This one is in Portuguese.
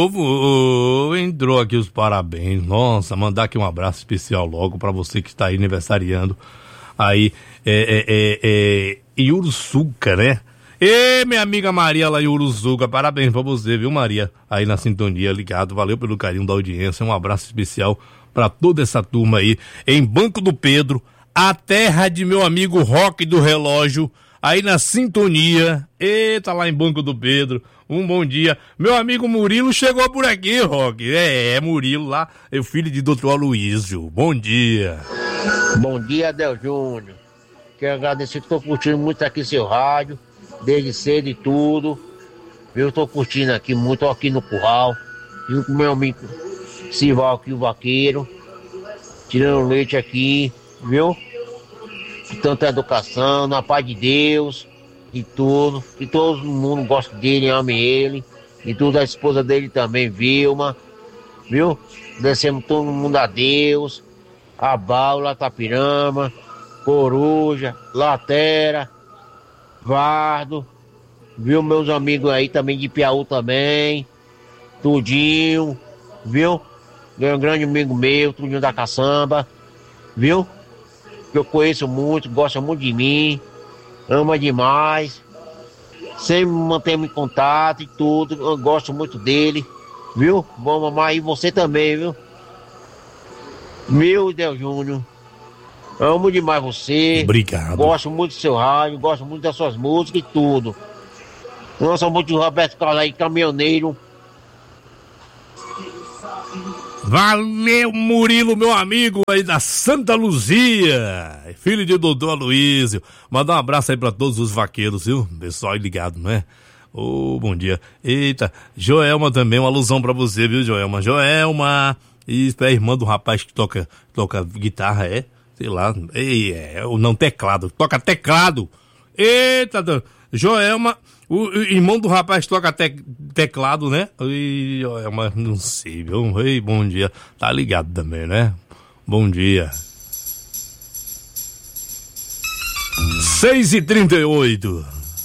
Entrou aqui os parabéns. Nossa, mandar aqui um abraço especial logo pra você que está aí aniversariando. Aí, em Uruçuca, né? Minha amiga Maria lá em Uruçuca, parabéns pra você, viu, Maria? Aí na sintonia, ligado. Valeu pelo carinho da audiência. Um abraço especial pra toda essa turma aí. Em Banco do Pedro, a terra de meu amigo Roque do Relógio. Aí na sintonia. Eita, lá em Banco do Pedro. Um bom dia. Meu amigo Murilo chegou por aqui, Roque. Murilo lá, é o filho de Dr. Aloysio. Bom dia. Bom dia, Adel Júnior. Quero agradecer que estou curtindo muito aqui seu rádio, desde cedo e tudo. Eu estou curtindo aqui muito aqui no curral. Junto com meu amigo Sival aqui, o vaqueiro. Tirando leite aqui, viu? Tanta educação, na paz de Deus e tudo. E todo mundo gosta dele, ama ele. E tudo, a esposa dele também, Vilma. Viu? Descemos todo mundo a Deus. Abau, Latapirama, Coruja, Latera, Vardo. Viu? Meus amigos aí também de Piauí também. Tudinho. Viu? Um grande amigo meu, Tudinho da Caçamba. Viu? Que eu conheço muito, gosta muito de mim, ama demais, sempre mantém-me em contato e tudo, eu gosto muito dele, viu? Bom, mamãe, e você também, viu? Meu Deus Júnior, amo demais você. Obrigado. Gosto muito do seu rádio, gosto muito das suas músicas e tudo. Gosto muito do Roberto Carlos aí, caminhoneiro. Valeu, Murilo, meu amigo aí da Santa Luzia, filho de Doutor Aloysio. Manda um abraço aí pra todos os vaqueiros, viu? Pessoal aí ligado, não é? Bom dia. Eita, Joelma também, uma alusão pra você, viu, Joelma? Joelma, isso é irmã do rapaz que toca guitarra, sei lá, ou não, teclado, toca teclado. Eita, Joelma, o irmão do rapaz toca teclado, né? Joelma, não sei, viu? Ei, bom dia. Tá ligado também, né? Bom dia. 6h38.